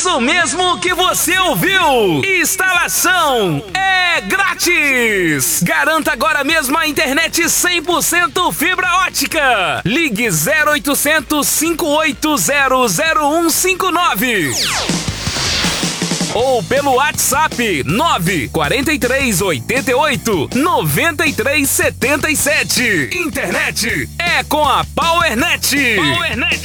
Isso mesmo que você ouviu! Instalação é grátis! Garanta agora mesmo a internet 100% fibra ótica. Ligue 0800 580 0159 ou pelo WhatsApp 943 88 93 77. Internet é com a PowerNet.